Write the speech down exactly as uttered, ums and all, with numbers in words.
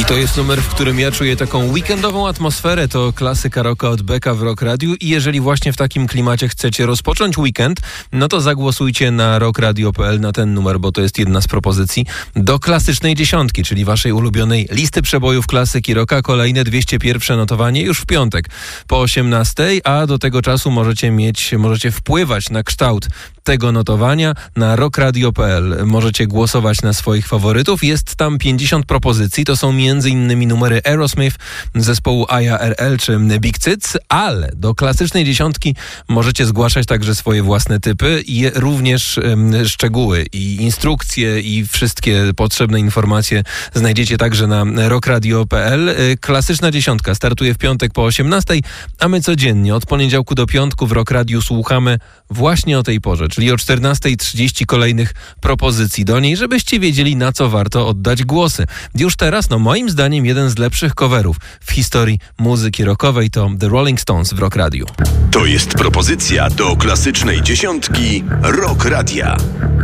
To jest numer, w którym ja czuję taką weekendową atmosferę. To klasyka rocka od Becka w Rock Radio i jeżeli właśnie w takim klimacie chcecie rozpocząć weekend, no to zagłosujcie na rock radio kropka p l na ten numer, bo to jest jedna z propozycji do klasycznej dziesiątki, czyli waszej ulubionej listy przebojów klasyki rocka. Kolejne dwieście pierwsze notowanie już w piątek po osiemnastej, a do tego czasu możecie mieć, możecie wpływać na kształt tego notowania na rock radio kropka p l. Możecie głosować na swoich faworytów. Jest tam pięćdziesiąt propozycji. To są między innymi numery Aerosmith, zespołu I A R L czy Big Cyc, ale do klasycznej dziesiątki możecie zgłaszać także swoje własne typy i również um, szczegóły i instrukcje i wszystkie potrzebne informacje znajdziecie także na rock radio kropka p l. Klasyczna dziesiątka startuje w piątek po osiemnastej, a my codziennie od poniedziałku do piątku w Rock Radio słuchamy właśnie o tej porze, czyli o czternastej trzydzieści kolejnych propozycji do niej, żebyście wiedzieli, na co warto oddać głosy. Już teraz, no moim zdaniem, jeden z lepszych coverów w historii muzyki rockowej to The Rolling Stones w Rock Radio. To jest propozycja do klasycznej dziesiątki Rock Radia.